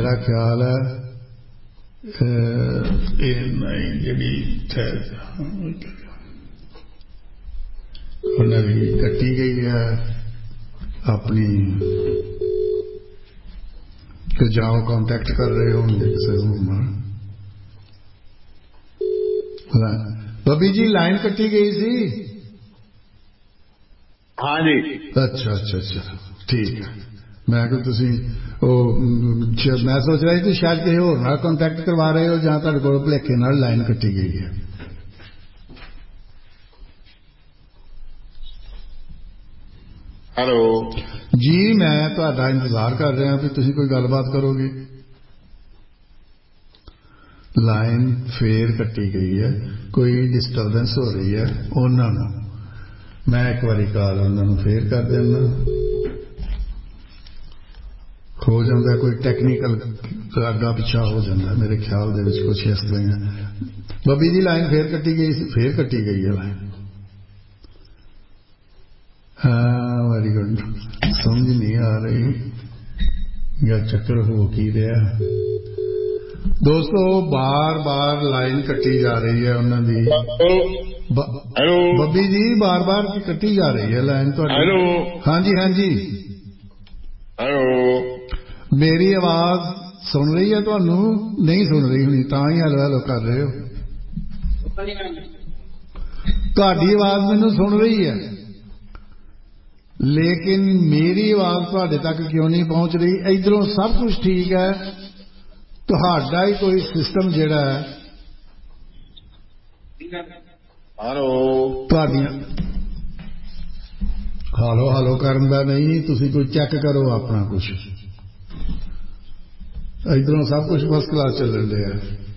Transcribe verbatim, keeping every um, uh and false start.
मेरा ख्याल है जी उन्हें कट्टी गई है अपनी कि जाओ कांटेक्ट कर रहे होंगे किसी रूम। बबी जी लाइन कट्टी गई सी। हाँ जी। अच्छा अच्छा अच्छा ठीक है। मैं कि तुसी ओ मैं सोच रहा थी शायद किसी होर नाल कांटेक्ट करवा रहे हो जहां तुहाडे कोल भुलेखे नाल लाइन कट्टी गई है। हेलो जी मैं तुहाडा इंतजार कर रहा भी तुसी कोई गलबात करोगे। लाइन फेर कट्टी गई है, कोई डिस्टर्बेंस हो रही है उन्होंने। मैं एक बारी कॉल उन्होंने फेर कर देना, हो जाता कोई टेक्निकल अग्गा पिछा हो जाता मेरे ख्याल दे विच कुछ इस तरह। बबी जी लाइन फेर कट्टी गई, फेर कट्टी गई है लाइन। हाँ वेरी गुड, समझ नहीं आ रही या चक्कर हो की रहा। दोस्तों बार बार लाइन कट्टी जा रही है उन्होंने। हेलो बब्बी जी बार बार कट्टी जा रही है लाइन तो। हेलो हाँ जी हाँ जी। हेलो मेरी आवाज सुन रही है ਤੁਹਾਨੂੰ? नहीं सुन रही होनी ਤਾਂ ही हेलो हेलो कर रहे हो। ਤੁਹਾਡੀ आवाज मैनू सुन रही है लेकिन मेरी आवाज ਤੁਹਾਡੇ तक क्यों नहीं पहुंच रही? इधरों सब कुछ ठीक है, ਤੁਹਾਡਾ ही कोई सिस्टम जिहड़ा है हेलो ਤੁਹਾਡੀਆਂ हालो हालो करन दा नहीं, तुसी कोई चेक करो अपना कुछ। इधरों सब कुछ फर्स्ट क्लास चलन दिया।